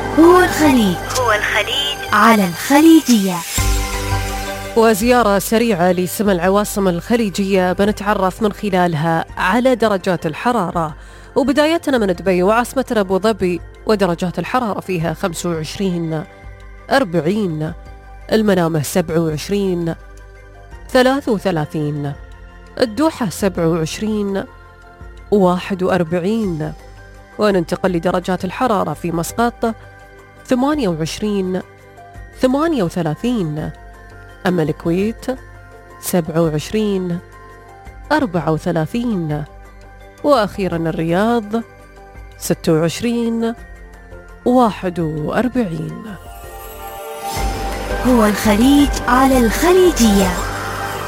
هو الخليج على الخليجية. وزيارة سريعة لسما العواصم الخليجية بنتعرف من خلالها على درجات الحرارة، وبدايتنا من دبي وعاصمتنا أبو ظبي، ودرجات الحرارة فيها 25 40، المنامة 27 33، الدوحة 27 41، وننتقل لدرجات الحرارة في مسقط 28 38، أما الكويت 27 34، وأخيرا الرياض 26 41. هو الخليج على الخليجية.